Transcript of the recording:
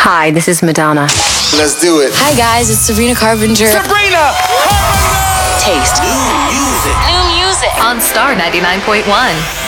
Hi, this is Madonna. Let's do it. Hi guys, it's Sabrina Carpenter. Sabrina! Taste. New music. New music. On Star 99.1.